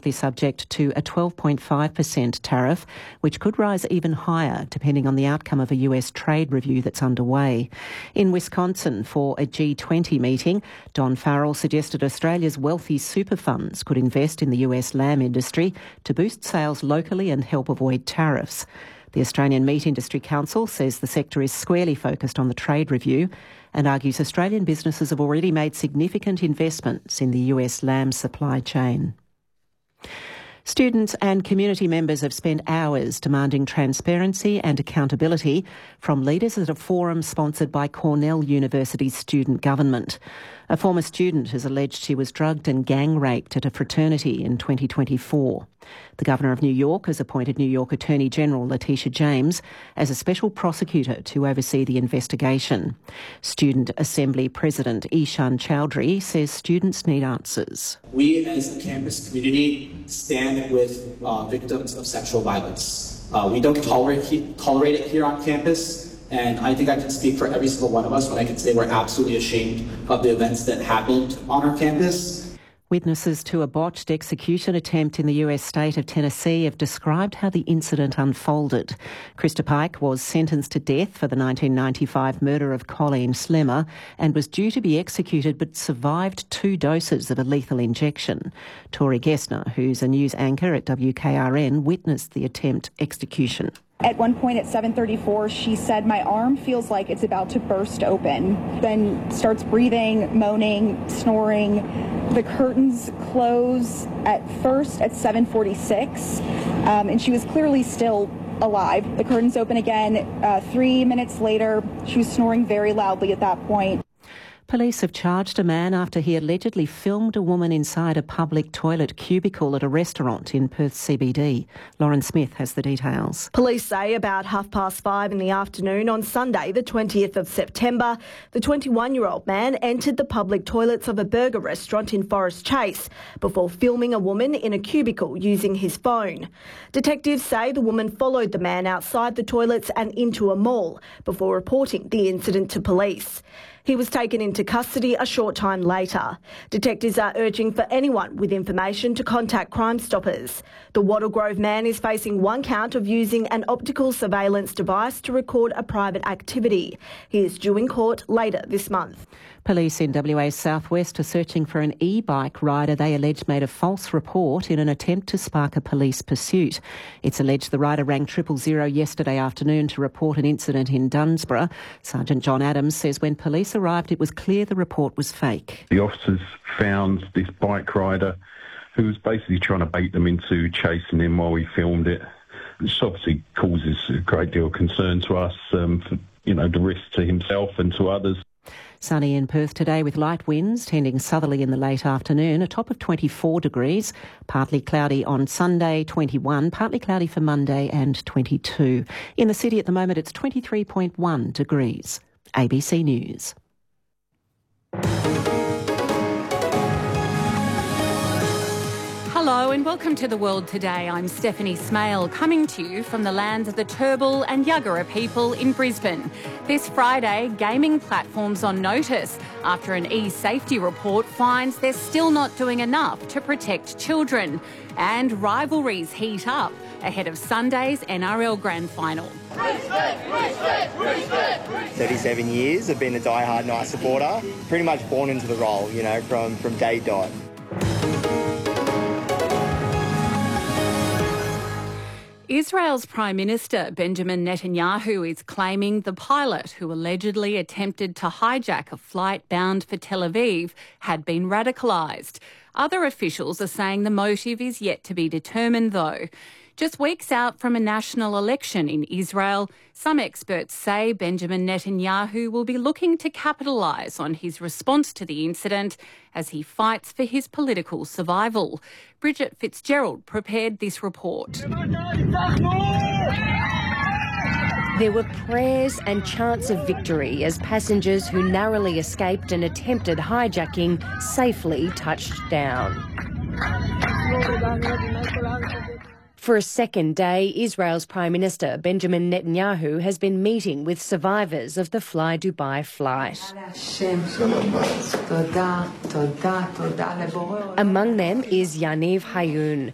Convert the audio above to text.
subject to a 12.5% tariff, which could rise even higher depending on the outcome of a US trade review that's underway. In Wisconsin, for a G20 meeting, Don Farrell suggested Australia's wealthy super funds could invest in the US lamb industry to boost sales locally and help avoid tariffs. The Australian Meat Industry Council says the sector is squarely focused on the trade review and argues Australian businesses have already made significant investments in the US lamb supply chain. Students and community members have spent hours demanding transparency and accountability from leaders at a forum sponsored by Cornell University's student government. A former student has alleged she was drugged and gang raped at a fraternity in 2024. The Governor of New York has appointed New York Attorney General Letitia James as a special prosecutor to oversee the investigation. Student Assembly President Ishan Chowdhury says students need answers. We as a campus community stand with victims of sexual violence. We don't tolerate it here on campus. And I think I can speak for every single one of us when I can say we're absolutely ashamed of the events that happened on our campus. Witnesses to a botched execution attempt in the US state of Tennessee have described how the incident unfolded. Krista Pike was sentenced to death for the 1995 murder of Colleen Slemmer and was due to be executed but survived 2 doses of a lethal injection. Tori Gessner, who's a news anchor at WKRN, witnessed the attempt execution. At one point at 7:34, she said, "My arm feels like it's about to burst open." Then starts breathing, moaning, snoring. The curtains close at first at 7:46, and she was clearly still alive. The curtains open again 3 minutes later. She was snoring very loudly at that point. Police have charged a man after he allegedly filmed a woman inside a public toilet cubicle at a restaurant in Perth CBD. Lauren Smith has the details. Police say about 5:30 in the afternoon on Sunday, the 20th of September, the 21-year-old man entered the public toilets of a burger restaurant in Forest Chase before filming a woman in a cubicle using his phone. Detectives say the woman followed the man outside the toilets and into a mall before reporting the incident to police. He was taken into custody a short time later. Detectives are urging for anyone with information to contact Crime Stoppers. The Wattle Grove man is facing 1 count of using an optical surveillance device to record a private activity. He is due in court later this month. Police in WA's southwest are searching for an e-bike rider they allege made a false report in an attempt to spark a police pursuit. It's alleged the rider rang 000 yesterday afternoon to report an incident in Dunsborough. Sergeant John Adams says when police arrived, it was clear the report was fake. The officers found this bike rider who was basically trying to bait them into chasing him while he filmed it. This obviously causes a great deal of concern to us, for, the risk to himself and to others. Sunny in Perth today with light winds tending southerly in the late afternoon, a top of 24 degrees. Partly cloudy on Sunday, 21, partly cloudy for Monday and 22. In the city at the moment, it's 23.1 degrees. ABC News. Hello and welcome to The World Today. I'm Stephanie Smale, coming to you from the lands of the Turrbal and Yuggera people in Brisbane. This Friday, gaming platforms on notice after an e-safety report finds they're still not doing enough to protect children. And rivalries heat up ahead of Sunday's NRL Grand Final. 37 years, I've been a die-hard Knight supporter, pretty much born into the role, from day dot. Israel's Prime Minister Benjamin Netanyahu is claiming the pilot who allegedly attempted to hijack a flight bound for Tel Aviv had been radicalised. Other officials are saying the motive is yet to be determined, though. Just weeks out from a national election in Israel, some experts say Benjamin Netanyahu will be looking to capitalise on his response to the incident as he fights for his political survival. Bridget Fitzgerald prepared this report. There were prayers and chants of victory as passengers who narrowly escaped an attempted hijacking safely touched down. For a second day, Israel's Prime Minister Benjamin Netanyahu has been meeting with survivors of the Fly Dubai flight. Among them is Yaniv Hayun,